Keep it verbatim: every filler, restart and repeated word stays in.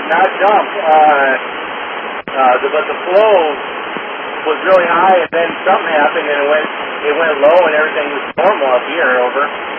not jump. Uh, uh, the, but the flow was really high, and then something happened, and it went it went low, and everything was normal up here over.